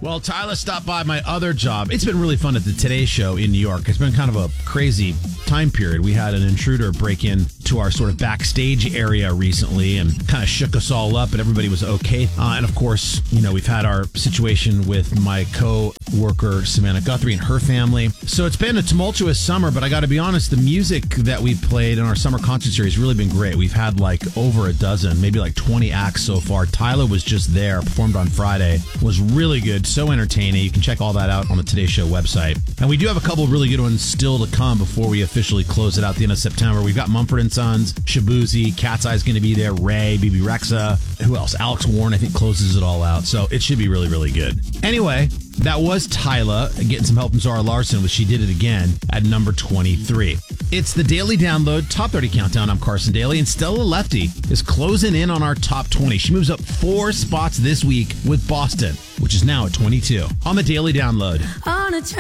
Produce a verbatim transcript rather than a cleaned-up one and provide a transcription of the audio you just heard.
Well, Tyler stopped by my other job. It's been really fun at the Today Show in New York. It's been kind of a crazy time period. We had an intruder break in to our sort of backstage area recently and kind of shook us all up, but everybody was okay. Uh, and of course, you know, we've had our situation with my co-worker, Savannah Guthrie, and her family. So it's been a tumultuous summer, but I got to be honest, the music that we played in our summer concert series has really been great. We've had like over a dozen, maybe like twenty acts so far. Tyler was just there, performed on Friday, was really good, so entertaining. You can check all that out on the Today Show website. And we do have a couple of really good ones still to come before we officially close it out at the end of September. We've got Mumford and Sons, Shabuzi, Cat's Eye's going to be there, Ray, B B Rexa, who else? Alex Warren, I think, closes it all out. So it should be really, really good. Anyway, that was Tyla getting some help from Zara Larson, which she did it again at number twenty-three. It's the Daily Download Top thirty Countdown. I'm Carson Daly, and Stella Lefty is closing in on our top twenty. She moves up four spots this week with Boston, which is now at twenty-two. On the Daily Download. On a